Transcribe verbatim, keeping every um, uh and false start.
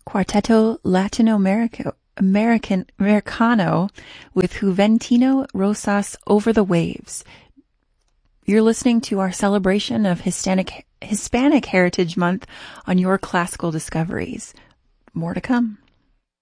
Quarteto Latino America, American Americano with Juventino Rosas Over the Waves. You're listening to our celebration of Hispanic, Hispanic Heritage Month on Your Classical Discoveries. More to come.